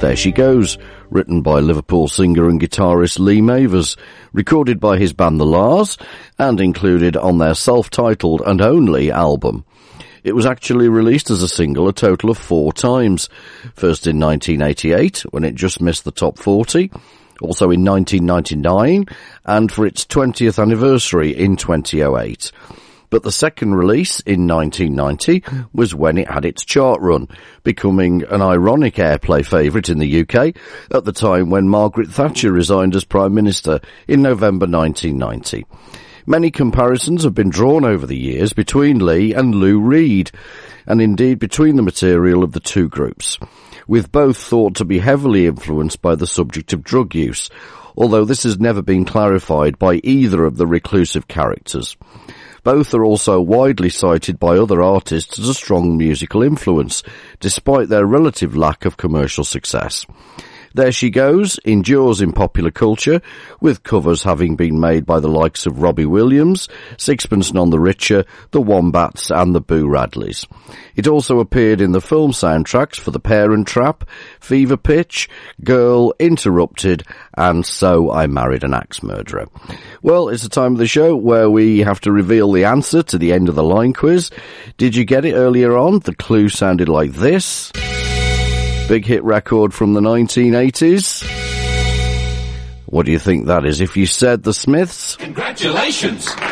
There She Goes, written by Liverpool singer and guitarist Lee Mavers, recorded by his band The Lars, and included on their self-titled and only album. It was actually released as a single a total of 4 times. First in 1988, when it just missed the top 40, also in 1999, and for its 20th anniversary in 2008. But the second release in 1990 was when it had its chart run, becoming an ironic airplay favourite in the UK at the time when Margaret Thatcher resigned as Prime Minister in November 1990. Many comparisons have been drawn over the years between Lee and Lou Reed, and indeed between the material of the two groups, with both thought to be heavily influenced by the subject of drug use, although this has never been clarified by either of the reclusive characters. Both are also widely cited by other artists as a strong musical influence, despite their relative lack of commercial success. There She Goes endures in popular culture, with covers having been made by the likes of Robbie Williams, Sixpence None the Richer, the Wombats and the Boo Radleys. It also appeared in the film soundtracks for The Parent Trap, Fever Pitch, Girl, Interrupted and So I Married an Axe Murderer. Well, it's the time of the show where we have to reveal the answer to the end of the line quiz. Did you get it earlier on? The clue sounded like this. Big hit record from the 1980s. What do you think that is? If you said the Smiths... Congratulations!